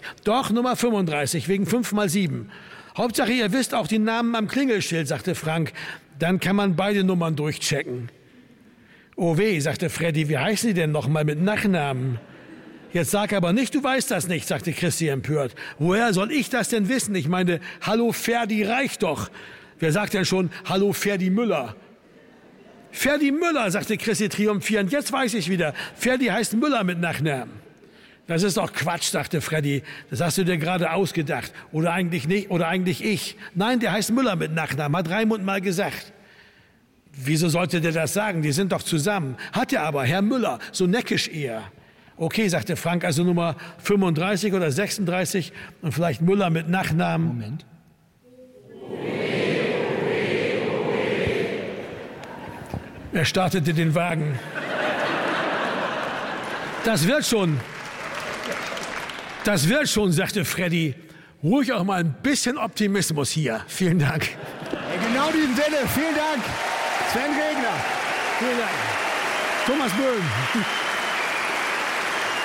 Doch, Nummer 35, wegen 5 mal 7. Hauptsache, ihr wisst auch die Namen am Klingelschild, sagte Frank. Dann kann man beide Nummern durchchecken. Oh weh, sagte Freddy, wie heißen die denn noch mal mit Nachnamen? Jetzt sag aber nicht, du weißt das nicht, sagte Christi empört. Woher soll ich das denn wissen? Ich meine, hallo Ferdi reicht doch. Wer sagt denn schon, hallo Ferdi Müller? Ferdi Müller, sagte Christi triumphierend. Jetzt weiß ich wieder. Ferdi heißt Müller mit Nachnamen. Das ist doch Quatsch, sagte Freddy. Das hast du dir gerade ausgedacht. Oder eigentlich nicht, oder eigentlich ich. Nein, der heißt Müller mit Nachnamen, hat Raimund mal gesagt. Wieso sollte der das sagen? Die sind doch zusammen. Hat er aber, Herr Müller, so neckisch eher. Okay, sagte Frank, also Nummer 35 oder 36 und vielleicht Müller mit Nachnamen. Moment. Er startete den Wagen. Das wird schon. Das wird schon, sagte Freddy. Ruhig auch mal ein bisschen Optimismus hier. Vielen Dank. In genau diesem Sinne, vielen Dank, Sven Regner. Vielen Dank. Thomas Böhm.